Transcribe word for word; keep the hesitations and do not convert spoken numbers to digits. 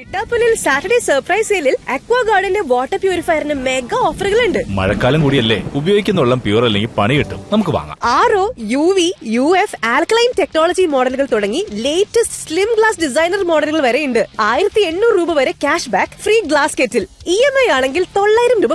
പിട്ടാപ്പുലിൽ Saturday surprise സെയിലിൽ അക്വാ ഗാർഡന്റെ water പ്യൂരിഫയറിന് mega ഓഫറുകളുണ്ട്. മഴക്കാലം കൂടിയല്ലേ, ഉപയോഗിക്കുന്ന വെള്ളം പ്യൂർ അല്ലെങ്കിൽ പണി കിട്ടും. നമുക്ക് വാങ്ങാം. R O, U V, U F, alkaline technology മോഡലുകൾ തുടങ്ങി ലേറ്റസ്റ്റ് സ്ലിം ഗ്ലാസ് ഡിസൈനർ മോഡലുകൾ വരെ ഉണ്ട്. ആയിരത്തി എണ്ണൂറ് രൂപ വരെ cash back, free glass kettle. E M I ആണെങ്കിൽ തൊള്ളായിരം രൂപ